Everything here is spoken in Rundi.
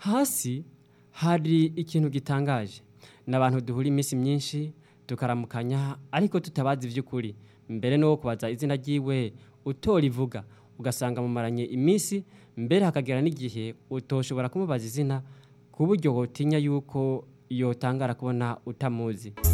hasi hari ikintu gitangaje n'abantu duhura iminsi myinshi tukaramukanya ariko tutabazi ivy'ukuri mbere no kubaza izina ryiwe utorivuga ugasanga mumaranye iminsi mbere hakagera n'igihe utoshobora kumubaza izina ku buryo wotinya yuko yotangara kubona utamuzi.